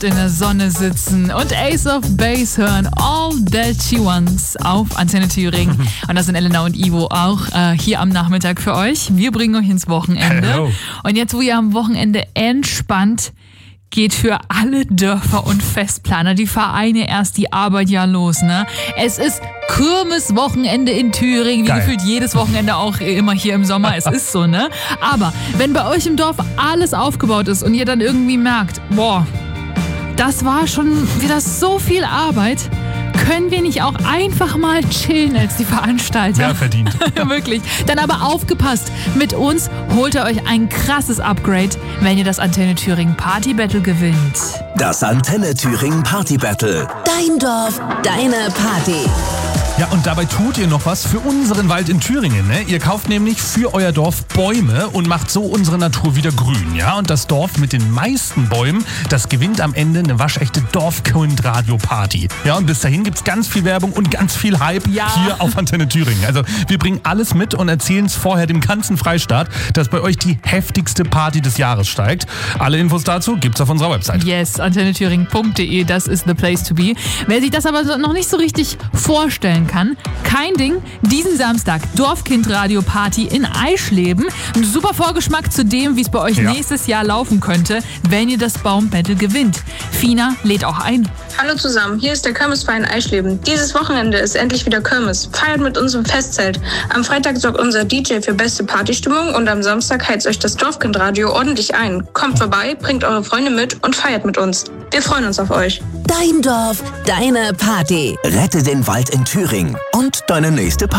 in der Sonne sitzen und Ace of Base hören. All That She Wants auf Antenne Thüringen. Und das sind Elena und Ivo auch hier am Nachmittag für euch. Wir bringen euch ins Wochenende. Hello. Und jetzt, wo ihr am Wochenende entspannt, geht für alle Dörfer und Festplaner, die Vereine erst die Arbeit ja los, ne? Es ist Kirmeswochenende in Thüringen, wie Geil. gefühlt jedes Wochenende auch immer hier im Sommer. Es ist so, ne? Aber wenn bei euch im Dorf alles aufgebaut ist und ihr dann irgendwie merkt, boah, das war schon wieder so viel Arbeit, können wir nicht auch einfach mal chillen als die Veranstalter? Wer verdient. Wirklich. Dann aber aufgepasst. Mit uns holt ihr euch ein krasses Upgrade, wenn ihr das Antenne Thüringen Party Battle gewinnt. Das Antenne Thüringen Party Battle. Dein Dorf, deine Party. Ja, und dabei tut ihr noch was für unseren Wald in Thüringen. Ne? Ihr kauft nämlich für euer Dorf Bäume und macht so unsere Natur wieder grün. Ja? Und das Dorf mit den meisten Bäumen, das gewinnt am Ende eine waschechte Dorfkind-Radio-Party. Ja, und bis dahin gibt's ganz viel Werbung und ganz viel Hype hier auf Antenne Thüringen. Also wir bringen alles mit und erzählen es vorher dem ganzen Freistaat, dass bei euch die heftigste Party des Jahres steigt. Alle Infos dazu gibt's auf unserer Website. Yes, antennethüringen.de, das ist the place to be. Wer sich das aber noch nicht so richtig vorstellen kann, kein Ding. Diesen Samstag Dorfkind-Radio-Party in Eisleben. Ein super Vorgeschmack zu dem, wie es bei euch nächstes Jahr laufen könnte, wenn ihr das Baum-Battle gewinnt. Fina lädt auch ein. Hallo zusammen, hier ist der Kirmesverein Eisleben. Dieses Wochenende ist endlich wieder Kirmes. Feiert mit uns im Festzelt. Am Freitag sorgt unser DJ für beste Partystimmung und am Samstag heizt euch das Dorfkindradio ordentlich ein. Kommt vorbei, bringt eure Freunde mit und feiert mit uns. Wir freuen uns auf euch. Dein Dorf, deine Party. Rette den Wald in Thüringen und deine nächste Party.